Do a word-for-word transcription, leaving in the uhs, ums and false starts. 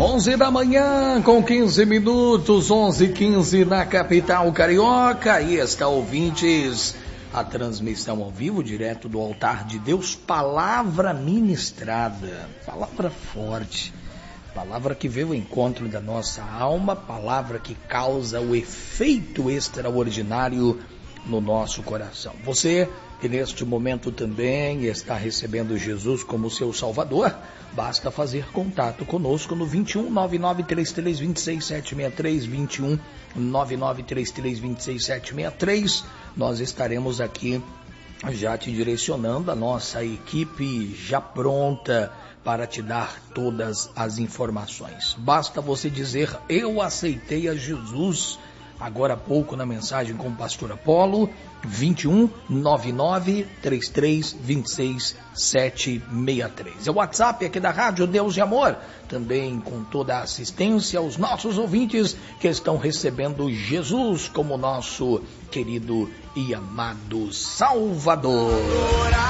onze da manhã, com quinze minutos, onze e quinze na capital carioca. Aí está, ouvintes, a transmissão ao vivo, direto do altar de Deus, palavra ministrada, palavra forte, palavra que veio ao encontro da nossa alma, palavra que causa o efeito extraordinário no nosso coração. Você que neste momento também está recebendo Jesus como seu Salvador, basta fazer contato conosco no vinte e um, nove nove três três dois seis sete seis três, vinte e um, nove nove três três dois seis sete seis três. Nós estaremos aqui já te direcionando, a nossa equipe já pronta para te dar todas as informações. Basta você dizer: eu aceitei a Jesus. Agora há pouco na mensagem com o pastor Apolo, vinte e um, nove nove três três dois seis sete seis três. É o WhatsApp aqui da Rádio Deus de Amor, também com toda a assistência aos nossos ouvintes que estão recebendo Jesus como nosso querido e amado Salvador.